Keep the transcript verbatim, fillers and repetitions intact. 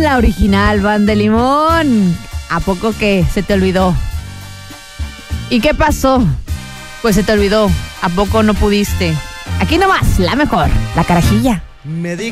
la original, Van de Limón. ¿A poco que se te olvidó? ¿Y qué pasó? Pues se te olvidó. ¿A poco no pudiste? Aquí nomás, la mejor, la carajilla. Me di